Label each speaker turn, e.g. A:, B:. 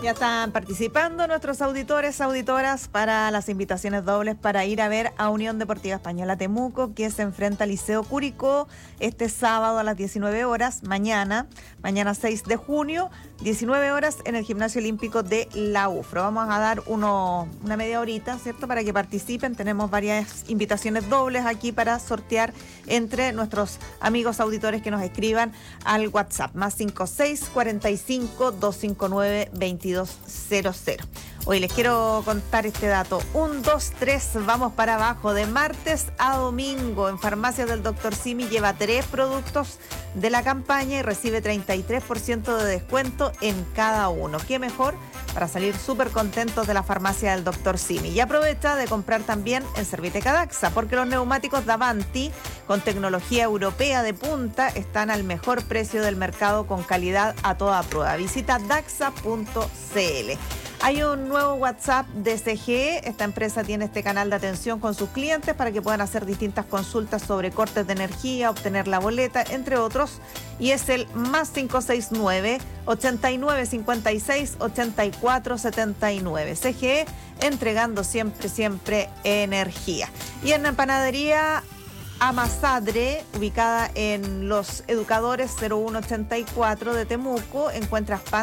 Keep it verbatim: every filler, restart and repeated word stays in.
A: Ya están participando nuestros auditores, auditoras para las invitaciones dobles para ir a ver a Unión Deportiva Española Temuco, que se enfrenta al Liceo Curicó este sábado a las diecinueve horas, mañana, mañana seis de junio, diecinueve horas en el Gimnasio Olímpico de la U F R O. Vamos a dar uno, una media horita, ¿cierto?, para que participen. Tenemos varias invitaciones dobles aquí para sortear entre nuestros amigos auditores que nos escriban al WhatsApp, más cinco seis cuarenta y cinco, doscientos cincuenta y nueve, veintidós cero cero. Hoy les quiero contar este dato. Un, dos, tres, vamos para abajo. De martes a domingo en Farmacias del doctor Simi lleva tres productos de la campaña y recibe treinta y tres por ciento de descuento en cada uno. ¿Qué mejor para salir súper contentos de la farmacia del doctor Simi? Y aprovecha de comprar también en Serviteca Daxa, porque los neumáticos Davanti con tecnología europea de punta están al mejor precio del mercado, con calidad a toda prueba. Visita daxa punto c l. Hay un nuevo WhatsApp de C G E. Esta empresa tiene este canal de atención con sus clientes para que puedan hacer distintas consultas sobre cortes de energía, obtener la boleta, entre otros. Y es el más cinco seis nueve, ochenta y nueve cincuenta y seis, ochenta y cuatro setenta y nueve. C G E, entregando siempre, siempre energía. Y en la panadería Amasadre, ubicada en Los Educadores cero uno ochenta y cuatro de Temuco, encuentras pan